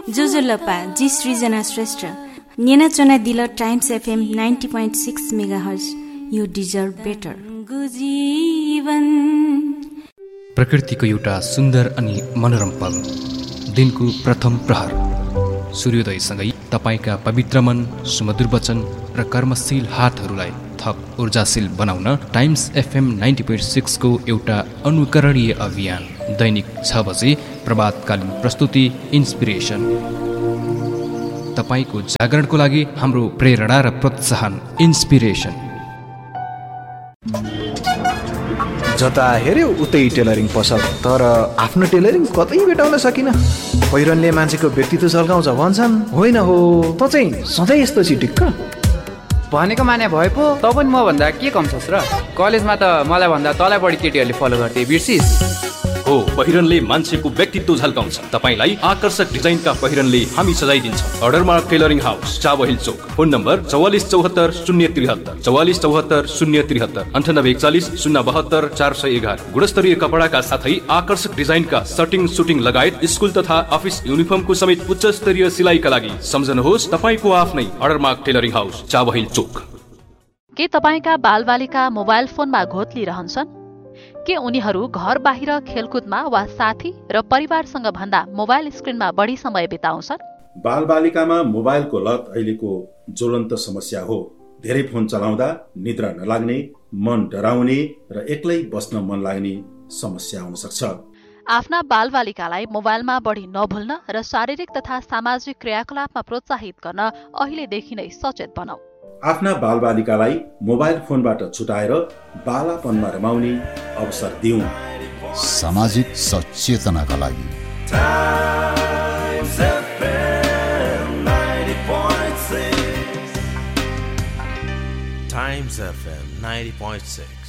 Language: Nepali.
जोजोलपा G Srijana Shrestha नेनाचना Dil times FM 90.6 megahertz you deserve better जीवन। प्रकृतिको एउटा सुन्दर अनि मनोरम पल, दिनको प्रथम प्रहर, सूर्योदयसँगै तपाईका पवित्र मन, सुमधुर वचन र कर्मशील हातहरूलाई थप ऊर्जाशील बनाउन टाइम्स FM 90.6 को एउटा अनुकरणीय अभियान दैनिक 6 बजे प्रभातकालीन प्रस्तुति इन्स्पिरेसन। तपाईको जागरणको लागि हाम्रो प्रेरणा र प्रोत्साहन इन्स्पिरेसन। जता हेर्यो उतै टेलरिङ पसल, तर आफ्नो टेलरिङ कतै भेटाउन सकिन। पहिरनले मान्छेको व्यक्तित्व झल्काउँछ भन्छन्, होइन हो त चाहिँ सधैँ यस्तो चिटिक्क भनेको माने भए पो त पनि म भन्दा के कम छस् र? कलेजमा त मलाई भन्दा तँलाई बढी केटीहरूले फलो गर्थे, बिर्सिस्? हो, पहिरनले मान्छेको व्यक्तित्व झल्काउँछ। तपाईलाई आकर्षक डिजाइनका पहिरनले हामी सजाइदिन्छौँ। अर्डरमा टेलरिङ हाउस, चाबहिल चोक। Phone number 4474 073 4474 073 9841 072 411। गुणस्तरीय कपडाका साथै आकर्षक डिजाइनका सटिङ सुटिङ लगायत स्कुल तथा अफिस युनिफर्मको समेत उच्च स्तरीय सिलाइका लागि सम्झनुहोस् तपाईको आफ्नै अर्डरमा टेलरिङ हाउस, चाबहिल चोक। के तपाईका बालबालिका मोबाइल फोनमा घोत्लिरहन्छन्? के उनीहरू घर बाहिर खेलकुदमा वा साथी र परिवारसँग भन्दा मोबाइल स्क्रिनमा बढी समय बिताउँछन्? बालबालिकामा मोबाइलको लत अहिलेको ज्वलन्त समस्या हो। धेरै फोन चलाउँदा निद्रा नलाग्ने, मन डराउने र एक्लै बस्न मन लाग्ने समस्या हुन सक्छ। आफ्ना बालबालिकालाई मोबाइलमा बढी नभुल्न र शारीरिक तथा सामाजिक क्रियाकलापमा प्रोत्साहित गर्न अहिलेदेखि नै सचेत बनाऊ। आफ्ना बालबालिकालाई मोबाइल फोनबाट छुटाएर बालापनमा रमाउने अवसर दिउँ। सामाजिक सचेतनाका लागि Times FM 90.6